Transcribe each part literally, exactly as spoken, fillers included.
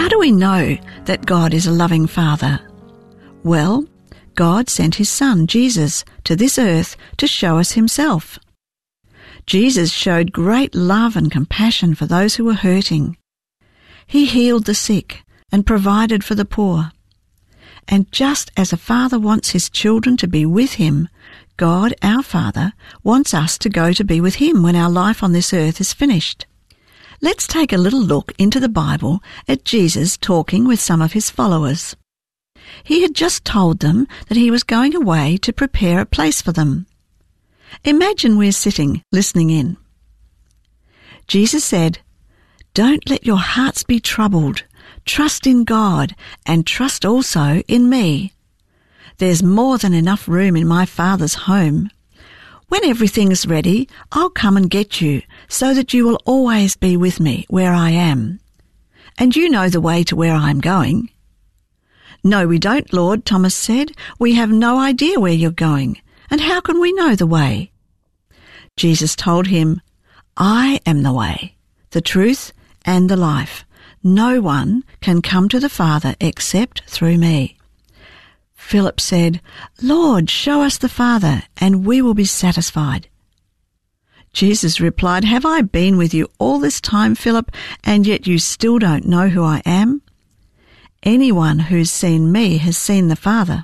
How do we know that God is a loving Father? Well, God sent his Son, Jesus, to this earth to show us himself. Jesus showed great love and compassion for those who were hurting. He healed the sick and provided for the poor. And just as a father wants his children to be with him, God, our Father, wants us to go to be with him when our life on this earth is finished. Let's take a little look into the Bible at Jesus talking with some of his followers. He had just told them that he was going away to prepare a place for them. Imagine we're sitting, listening in. Jesus said, "Don't let your hearts be troubled. Trust in God and trust also in me. There's more than enough room in my Father's home. When everything's ready, I'll come and get you so that you will always be with me where I am. And you know the way to where I'm going." "No, we don't, Lord," Thomas said. "We have no idea where you're going, and how can we know the way?" Jesus told him, "I am the way, the truth, and the life. No one can come to the Father except through me." Philip said, "Lord, show us the Father, and we will be satisfied." Jesus replied, "Have I been with you all this time, Philip, and yet you still don't know who I am? Anyone who's seen me has seen the Father."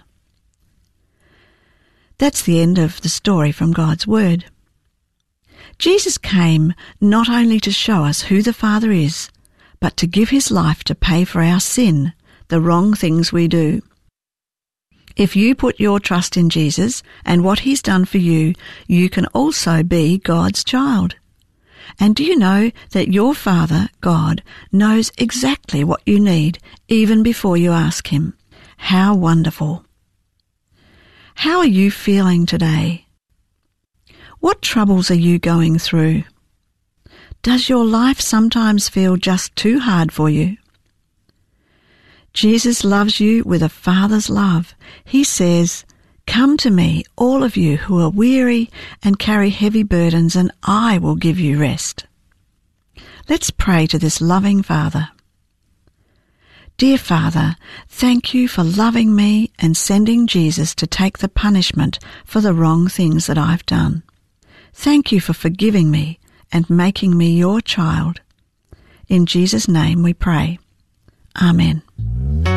That's the end of the story from God's Word. Jesus came not only to show us who the Father is, but to give his life to pay for our sin, the wrong things we do. If you put your trust in Jesus and what he's done for you, you can also be God's child. And do you know that your Father, God, knows exactly what you need even before you ask him? How wonderful. How are you feeling today? What troubles are you going through? Does your life sometimes feel just too hard for you? Jesus loves you with a Father's love. He says, "Come to me, all of you who are weary and carry heavy burdens, and I will give you rest." Let's pray to this loving Father. Dear Father, thank you for loving me and sending Jesus to take the punishment for the wrong things that I've done. Thank you for forgiving me and making me your child. In Jesus' name we pray. Amen.